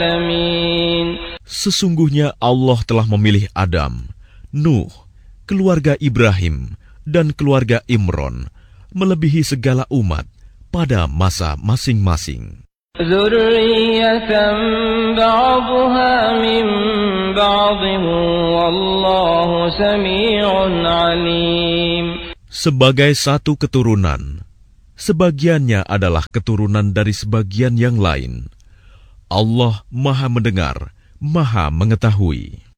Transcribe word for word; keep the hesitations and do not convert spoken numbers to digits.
Sesungguhnya Allah telah memilih Adam, Nuh, keluarga Ibrahim, dan keluarga Imron, melebihi segala umat pada masa masing-masing. Sebagai satu keturunan, sebagiannya adalah keturunan dari sebagian yang lain. Allah Maha Mendengar, Maha Mengetahui.